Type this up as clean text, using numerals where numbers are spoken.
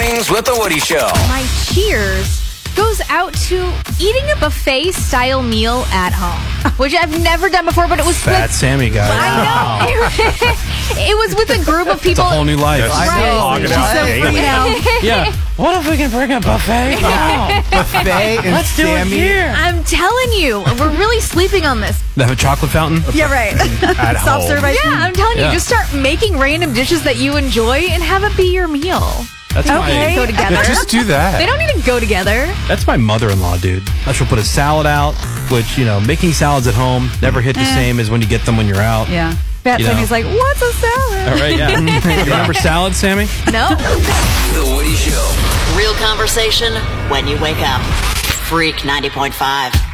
Mornings with the Woody Show. My cheers goes out to eating a buffet-style meal at home, which I've never done before, but it was Fat Sammy, guys. I know. It was with a group of people. It's a whole new life. Right. Yeah. What if we can bring a buffet? Buffet and Let's do it Sammy. here. I'm telling you, we're really sleeping on this. They have a chocolate fountain? Yeah, right. At home. Self-serve. Yeah, I'm telling you, Yeah. just start making random dishes that you enjoy and have it be your meal. That's Okay. Go together. Just do that. They don't need to go together. That's my mother-in-law, dude. She'll put a salad out, which, making salads at home never hit the same as when you get them when you're out. Yeah. Fat You know. Sammy's like, what's a salad? All right, yeah. You remember salad, Sammy? No. The Woody Show. Real conversation when you wake up. Freak 90.5.